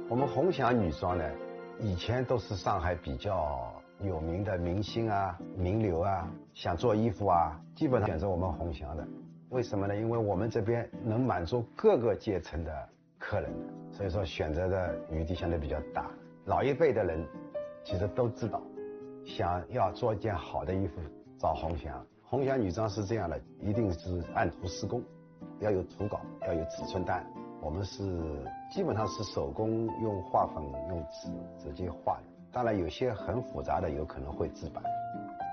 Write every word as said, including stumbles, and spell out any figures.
我们红祥女装呢，以前都是上海比较有名的明星啊、名流啊，想做衣服啊，基本上选择我们红祥的。为什么呢？因为我们这边能满足各个阶层的客人，所以说选择的余地相对比较大。老一辈的人其实都知道，想要做一件好的衣服找红祥。红祥女装是这样的，一定是按图施工，要有图稿，要有尺寸单。我们是基本上是手工用画粉用纸直接画的，当然有些很复杂的有可能会制版。